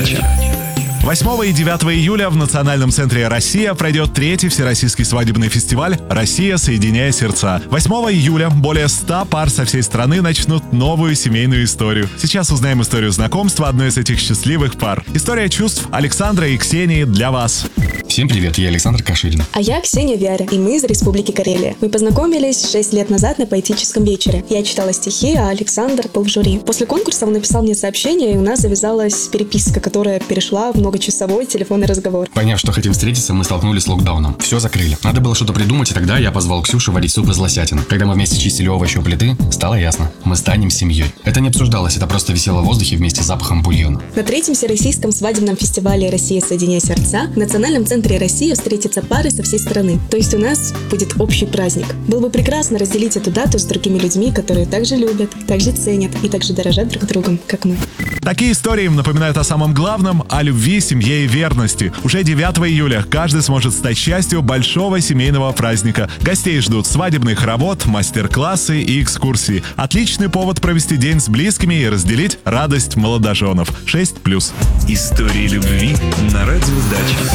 Удачи! 8 и 9 июля в Национальном центре «Россия» пройдет третий всероссийский свадебный фестиваль «Россия. Соединяя сердца». 8 июля более 100 пар со всей страны начнут новую семейную историю. Сейчас узнаем историю знакомства одной из этих счастливых пар. История чувств Александра и Ксении для вас. Всем привет, я Александр Каширин. А я Ксения Вяра, и мы из Республики Карелия. Мы познакомились 6 лет назад на поэтическом вечере. Я читала стихи, а Александр был в жюри. После конкурса он написал мне сообщение, и у нас завязалась переписка, которая перешла в многочасовой телефонный разговор. Поняв, что хотим встретиться, мы столкнулись с локдауном. Все закрыли. Надо было что-то придумать, и тогда я позвал Ксюшу варить суп из лосятин. Когда мы вместе чистили овощи у плиты, стало ясно. Мы станем семьей. Это не обсуждалось, это просто висело в воздухе вместе с запахом бульона. На третьем всероссийском свадебном фестивале «Россия. Соединяя сердца» в Национальном центре «Россия» встретятся пары со всей страны. То есть у нас будет общий праздник. Было бы прекрасно разделить эту дату с другими людьми, которые также любят, также ценят и также дорожат друг другом, как мы. Такие истории напоминают о самом главном – о любви, семье и верности. Уже 9 июля каждый сможет стать частью большого семейного праздника. Гостей ждут свадебный хоровод, мастер-классы и экскурсии. Отличный повод провести день с близкими и разделить радость молодоженов. 6+. Истории любви на радио Удачи.